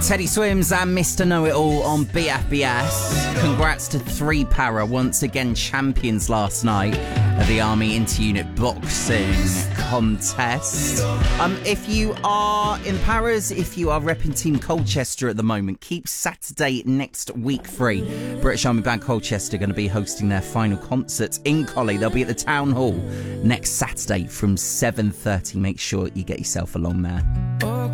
Teddy Swims and Mr. Know-It-All on BFBS. Congrats to 3 Para, once again champions last night at the Army Inter-Unit Boxing Contest. If you are in Paras, if you are repping Team Colchester at the moment, keep Saturday next week free. British Army Band Colchester are going to be hosting their final concerts in Collie. They'll be at the Town Hall next Saturday from 7:30. Make sure you get yourself along there.